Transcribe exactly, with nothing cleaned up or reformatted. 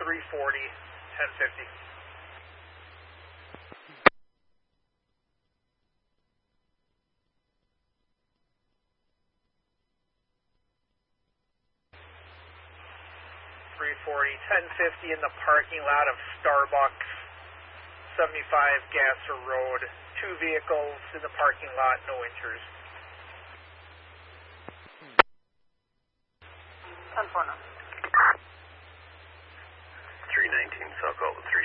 three forty, ten fifty. three forty, ten fifty in the parking lot of Starbucks, seventy-five Gasser Road. Two vehicles in the parking lot, no injuries. ten four now. three nineteen, South Alta